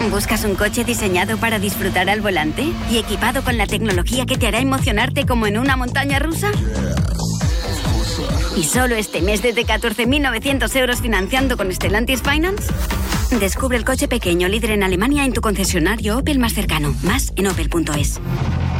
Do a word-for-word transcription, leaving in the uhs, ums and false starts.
¿Buscas un coche diseñado para disfrutar al volante y equipado con la tecnología que te hará emocionarte como en una montaña rusa? ¿Y solo este mes desde catorce mil novecientos euros financiando con Stellantis Finance? Descubre el coche pequeño líder en Alemania en tu concesionario Opel más cercano. Más en opel punto es.